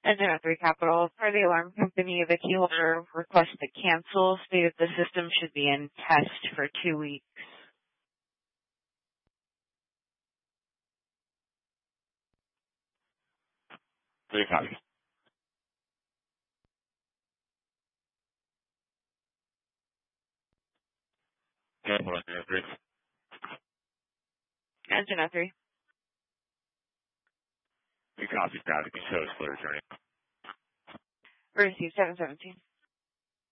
Engine 3 Capital, for the alarm company, the key holder request to cancel stated the system should be in test for 2 weeks. 3 copies. Cancel Engine 3. Engine 3. 3 copies, got it. Can show us for returning. Received 717.